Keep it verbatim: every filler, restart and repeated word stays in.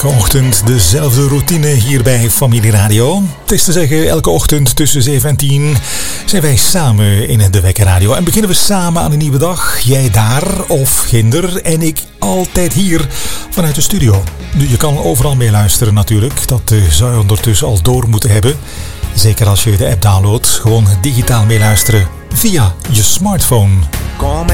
Elke ochtend dezelfde routine hier bij Familie Radio. Het is te zeggen, elke ochtend tussen zeven en tien zijn wij samen in de Wekker Radio. En beginnen we samen aan een nieuwe dag. Jij daar of ginder en ik altijd hier vanuit de studio. Nu, je kan overal mee luisteren natuurlijk. Dat uh, zou je ondertussen al door moeten hebben. Zeker als je de app downloadt. Gewoon digitaal meeluisteren via je smartphone. Come